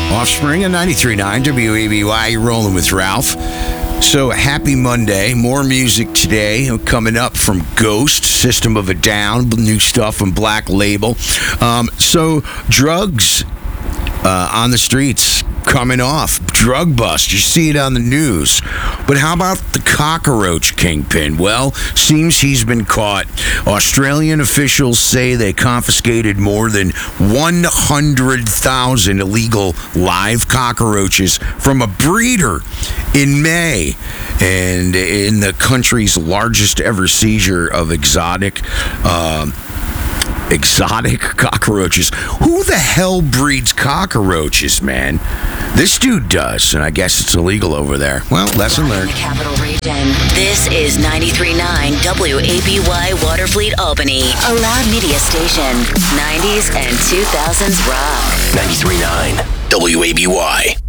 Offspring of 93.9 WABY. You're rolling with Ralph. So happy Monday. More music today coming up from Ghost, System of a Down, new stuff from Black Label. So drugs on the streets coming off. Drug bust. You see it on the news. But how about the cockroach kingpin? Well, seems he's been caught. Australian officials say they confiscated more than 100,000 illegal live cockroaches from a breeder in May. And in the country's largest ever seizure of exotic cockroaches. Who the hell breeds cockroaches, man? This dude does, and I guess it's illegal over there. Well, lesson learned. In the capital region, this is 93.9 WABY Waterfleet Albany, a loud media station. 90s and 2000s rock. 93.9 WABY.